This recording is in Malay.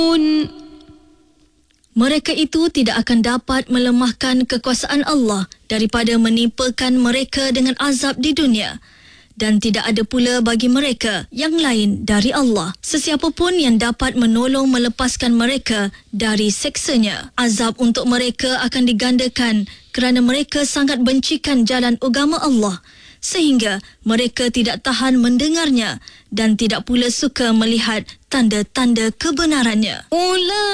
Mereka itu tidak akan dapat melemahkan kekuasaan Allah daripada menimpakan mereka dengan azab di dunia. Dan tidak ada pula bagi mereka yang lain dari Allah. Sesiapa pun yang dapat menolong melepaskan mereka dari seksanya. Azab untuk mereka akan digandakan kerana mereka sangat bencikan jalan agama Allah, sehingga mereka tidak tahan mendengarnya dan tidak pula suka melihat tanda-tanda kebenarannya.